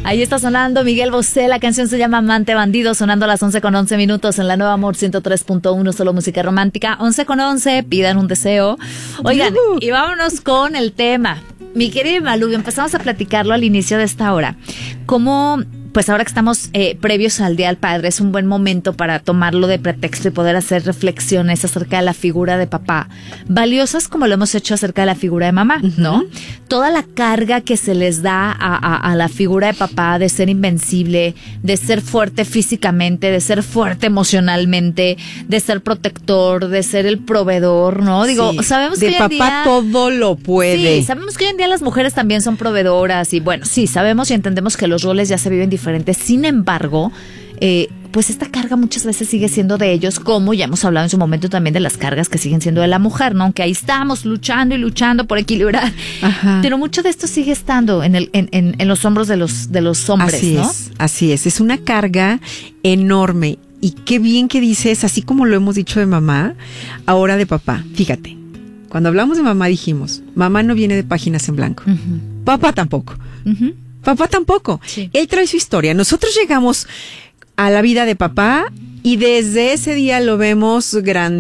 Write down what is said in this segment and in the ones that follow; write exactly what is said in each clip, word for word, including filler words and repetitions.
Ahí está sonando Miguel Bosé, la canción se llama Amante Bandido, sonando a las once con once minutos en la Nueva Amor ciento tres punto uno, solo música romántica. Once con once, pidan un deseo. Oigan, uh-huh. y vámonos con el tema. Mi querida Malú, empezamos a platicarlo al inicio de esta hora. ¿Cómo...? Pues ahora que estamos eh, previos al Día del Padre, es un buen momento para tomarlo de pretexto y poder hacer reflexiones acerca de la figura de papá, valiosas como lo hemos hecho acerca de la figura de mamá, ¿no? Uh-huh. Toda la carga que se les da a, a, a la figura de papá de ser invencible, de ser fuerte físicamente, de ser fuerte emocionalmente, de ser protector, de ser el proveedor, ¿no? Digo, sí, sabemos de que hoy en papá día, todo lo puede. Sí, sabemos que hoy en día las mujeres también son proveedoras y bueno, sí, sabemos y entendemos que los roles ya se viven diferentes. Sin embargo, eh, pues esta carga muchas veces sigue siendo de ellos, como ya hemos hablado en su momento también de las cargas que siguen siendo de la mujer, ¿no? Aunque ahí estamos luchando y luchando por equilibrar. Ajá. Pero mucho de esto sigue estando en, el, en, en, en los hombros de los, de los hombres, así ¿no? Es, así es, es una carga enorme. Y qué bien que dices, así como lo hemos dicho de mamá, ahora de papá. Fíjate, cuando hablamos de mamá dijimos, mamá no viene de páginas en blanco. Uh-huh. Papá tampoco. Uh-huh. Papá tampoco. Sí. Él trae su historia. Nosotros llegamos a la vida de papá y desde ese día lo vemos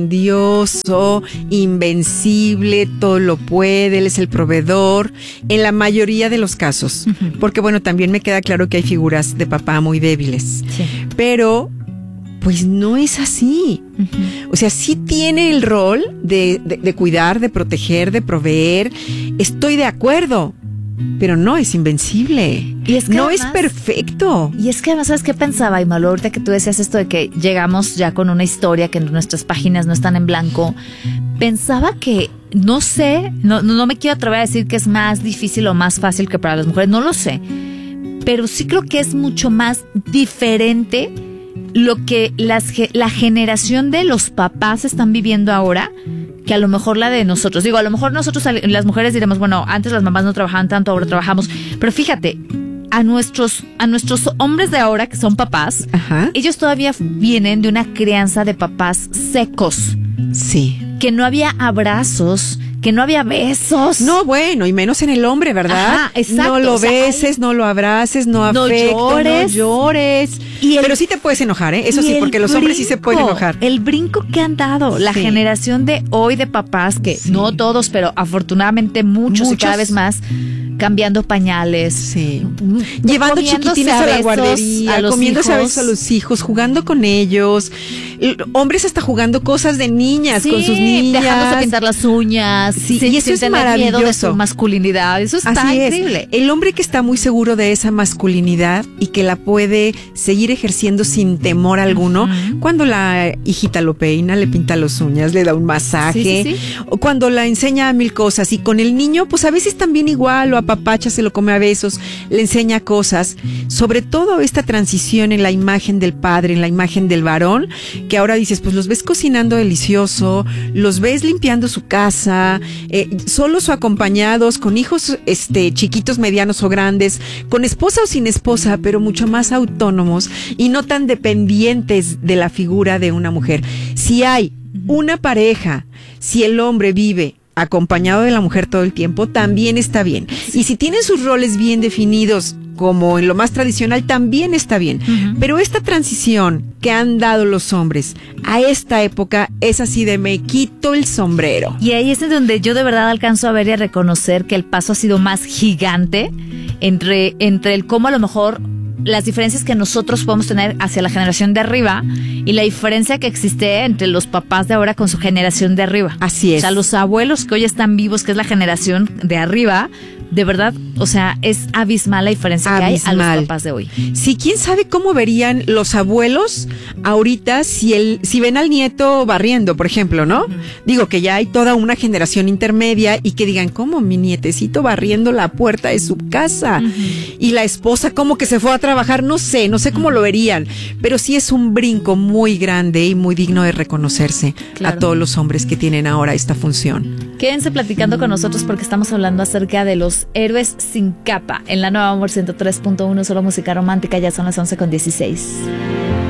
grandioso, invencible, todo lo puede, él es el proveedor, en la mayoría de los casos. Uh-huh. Porque bueno, también me queda claro que hay figuras de papá muy débiles. Sí. Pero pues no es así. Uh-huh. O sea, sí tiene el rol de, de, de cuidar, de proteger, de proveer. Estoy de acuerdo. Pero no es invencible. Y es que no además, es perfecto. Y es que además, ¿sabes qué pensaba, Imalu? Ahorita que tú decías esto de que llegamos ya con una historia que nuestras páginas no están en blanco. Pensaba que, no sé, no, no me quiero atrever a decir que es más difícil o más fácil que para las mujeres, no lo sé. Pero sí creo que es mucho más diferente lo que las, la generación de los papás están viviendo ahora que a lo mejor la de nosotros. Digo, a lo mejor nosotros las mujeres diremos, bueno, antes las mamás no trabajaban tanto, ahora trabajamos. Pero fíjate, a nuestros, a nuestros hombres de ahora, que son papás, ajá, ellos todavía vienen de una crianza de papás secos. Sí. Que no había abrazos, que no había besos. No, bueno, y menos en el hombre, ¿verdad? Ajá, exacto. No lo o sea, beses, hay... no lo abraces, no, no afecto, llores. no llores. Y el... Pero sí te puedes enojar, ¿eh? Eso sí, porque los brinco, hombres sí se pueden enojar. El brinco que han dado, la sí. generación de hoy de papás, que sí. no todos, pero afortunadamente muchos, muchos y cada vez más, cambiando pañales. Sí. Llevando chiquitines a, a la guardería, a comiéndose a veces a los hijos, jugando con ellos. Hombres hasta jugando cosas de niñas sí, con sus niñas. Dejándose pintar las uñas. Sí, sin, y eso sin es tener maravilloso. Miedo de su masculinidad. Eso está Así increíble. Es. El hombre que está muy seguro de esa masculinidad y que la puede seguir ejerciendo sin temor alguno, uh-huh. cuando la hijita lo peina, le pinta las uñas, le da un masaje, sí, sí, sí. o cuando la enseña mil cosas. Y con el niño, pues a veces también igual, o apapacha, se lo come a besos, le enseña cosas. Sobre todo esta transición en la imagen del padre, en la imagen del varón, que ahora dices, pues los ves cocinando delicioso, los ves limpiando su casa, eh, solos o acompañados, con hijos este, chiquitos, medianos o grandes, con esposa o sin esposa, pero mucho más autónomos y no tan dependientes de la figura de una mujer. Si hay una pareja, si el hombre vive acompañado de la mujer todo el tiempo, también está bien. Y si tienen sus roles bien definidos, como en lo más tradicional, también está bien. Uh-huh. Pero esta transición que han dado los hombres a esta época es así de me quito el sombrero. Y ahí es donde yo de verdad alcanzo a ver y a reconocer que el paso ha sido más gigante entre, entre el cómo a lo mejor las diferencias que nosotros podemos tener hacia la generación de arriba y la diferencia que existe entre los papás de ahora con su generación de arriba. Así es. O sea, los abuelos que hoy están vivos, que es la generación de arriba, de verdad, o sea, es abismal la diferencia abismal. que hay a los papás de hoy. Sí, quién sabe cómo verían los abuelos ahorita si el si ven al nieto barriendo, por ejemplo, ¿no? Uh-huh. Digo que ya hay toda una generación intermedia y que digan, ¿cómo mi nietecito barriendo la puerta de su casa? Uh-huh. Y la esposa como que se fue a trabajar, no sé, no sé cómo uh-huh. lo verían, pero sí es un brinco muy grande y muy digno de reconocerse claro. a todos los hombres que tienen ahora esta función. Quédense platicando con nosotros porque estamos hablando acerca de los héroes sin capa en la Nueva Amor ciento tres punto uno, solo música romántica. Ya son las once con dieciséis.